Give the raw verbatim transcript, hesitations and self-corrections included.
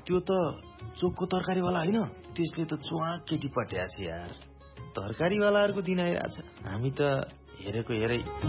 त्यो त चोकको तरकारीवाला होइन, त्यसले त चुवाक केटी पट्याछ यार। तरकारीवालाहरूको दिन आइरहेछ, हामी त हेरेको हेरै